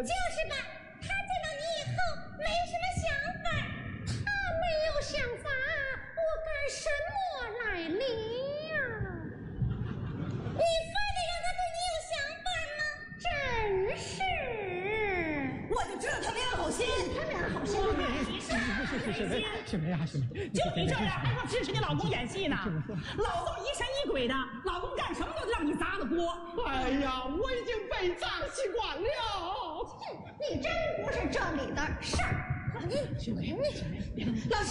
就是吧，他见到你以后没什么想法。 他没有想法，我干什么来了呀？ 你非得让他对你有想法吗？ 真是， 我就知道他没安好心， 他没安好心。 雪梅啊，雪梅， 就你这样还说支持你老公演戏呢？老这么疑神疑鬼的，老公干什么都得让你砸了锅。 哎呀，我已经被砸习惯了。 你真不是这里的事儿。 雪梅， 老师。